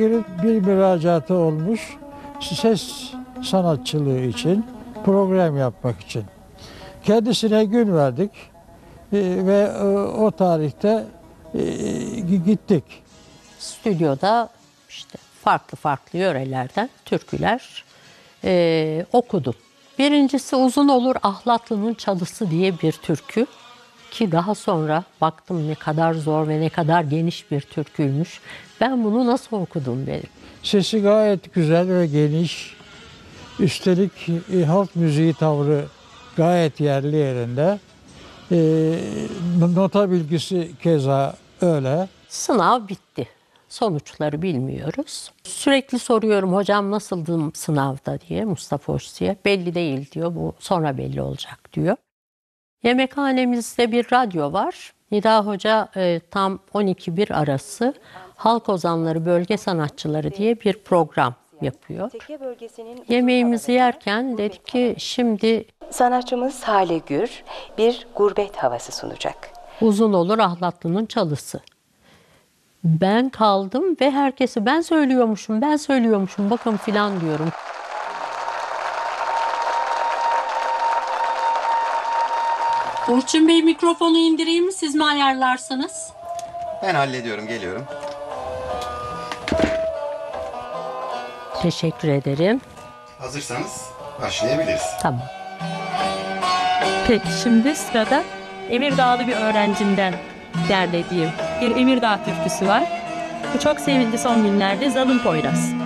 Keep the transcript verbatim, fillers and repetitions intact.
Bir, bir müracaatı olmuş ses sanatçılığı için, program yapmak için. Kendisine gün verdik e, ve e, o tarihte e, gittik. Stüdyoda işte farklı farklı yörelerden türküler e, okudum. Birincisi Uzun Olur Ahlatlı'nın Çalısı diye bir türkü. Ki daha sonra baktım ne kadar zor ve ne kadar geniş bir türküymüş. Ben bunu nasıl okudum benim? Sesi gayet güzel ve geniş. Üstelik e, halk müziği tavrı gayet yerli yerinde. E, nota bilgisi keza öyle. Sınav bitti. Sonuçları bilmiyoruz. Sürekli soruyorum hocam nasıldım sınavda diye Mustafa Hoşsu'ya. Belli değil diyor, bu sonra belli olacak diyor. Yemekhanemizde bir radyo var. Nida Hoca e, tam on iki bir arası Halk Ozanları Bölge Sanatçıları diye bir program yapıyor. Yemeğimizi yerken dedik ki şimdi sanatçımız Hale Gür bir gurbet havası sunacak. Uzun Olur Ahlatlı'nın Çalısı. Ben kaldım ve herkese ben söylüyormuşum, ben söylüyormuşum bakın filan diyorum. Burçin Bey mikrofonu indireyim mi, siz mi ayarlarsınız? Ben hallediyorum, geliyorum. Teşekkür ederim. Hazırsanız başlayabiliriz. Tamam. Peki şimdi sırada Emirdağlı bir öğrencimden derlediğim bir Emirdağ türküsü var. Bu çok sevildi son günlerde, Zalım Poyraz.